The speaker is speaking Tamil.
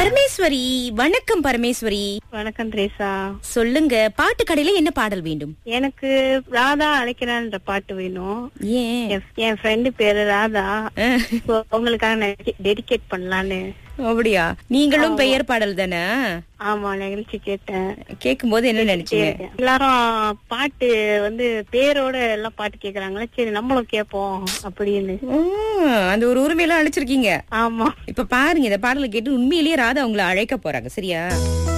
பரமேஸ்வரி, வணக்கம் பரமேஸ்வரி. வணக்கம் திரேசா. சொல்லுங்க, பாட்டு கடையில என்ன பாடல் வேண்டும்? எனக்கு ராதா அழைக்கிறான்ற பாட்டு வேணும். ஏன்? என் ஃப்ரெண்டு பேரு ராதா. So, அவங்களுக்காக நான் டெடிகேட் பண்ணலான்னு. அப்படியா? நீங்களும் பெயர் பாடல் தானே? ஆமா, நிகழ்ச்சி கேட்டேன். கேக்கும் போது என்ன நினைச்சீங்க? எல்லாரும் பாட்டு பேரோட எல்லாம் பாட்டு கேக்குறாங்களா, சரி நம்மளும் கேட்போம் அப்படின்னு. அந்த ஒரு உரிமையெல்லாம் அழைச்சிருக்கீங்க. ஆமா. இப்ப பாருங்க, இந்த பாடலை கேட்டு உண்மையிலேயே ராதா உங்களை அழைக்க போறாங்க. சரியா?